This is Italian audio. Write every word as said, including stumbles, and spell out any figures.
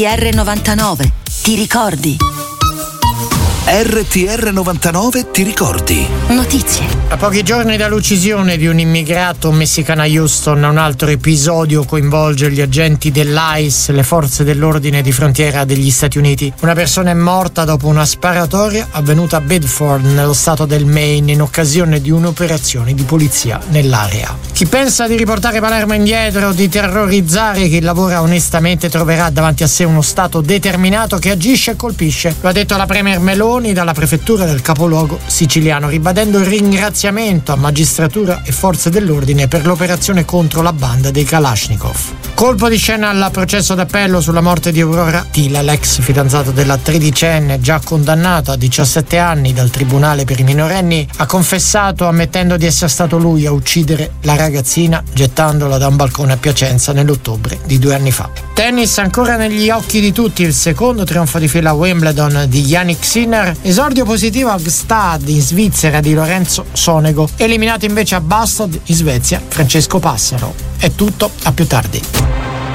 R novantanove, ti ricordi? R T R novantanove, ti ricordi? Notizie. A pochi giorni dall'uccisione di un immigrato messicano a Houston, un altro episodio coinvolge gli agenti dell'I C E, le forze dell'ordine di frontiera degli Stati Uniti. Una persona è morta dopo una sparatoria avvenuta a Bedford, nello stato del Maine, in occasione di un'operazione di polizia nell'area. Chi pensa di riportare Palermo indietro, di terrorizzare chi lavora onestamente, troverà davanti a sé uno stato determinato che agisce e colpisce. Lo ha detto la premier Meloni dalla prefettura del capoluogo siciliano, ribadendo il ringraziamento a magistratura e forze dell'ordine per l'operazione contro la banda dei Kalashnikov. Colpo di scena al processo d'appello sulla morte di Aurora Tila, l'ex fidanzato della tredicenne, già condannato a diciassette anni dal tribunale per i minorenni, ha confessato ammettendo di essere stato lui a uccidere la ragazzina gettandola da un balcone a Piacenza nell'ottobre di due anni fa. Tennis ancora negli occhi di tutti, il secondo trionfo di fila a Wimbledon di Jannik Sinner, esordio positivo a Gstad in Svizzera di Lorenzo Sonego, eliminato invece a Bastad in Svezia Francesco Passaro. È tutto, a più tardi.